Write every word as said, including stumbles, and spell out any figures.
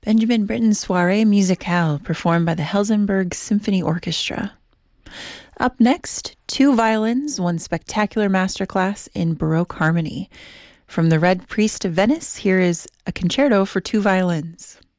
Benjamin Britten's Soirée Musicale, performed by the Helsingborg Symphony Orchestra. Up next, two violins, one spectacular masterclass in Baroque harmony. From the Red Priest of Venice, here is a concerto for two violins.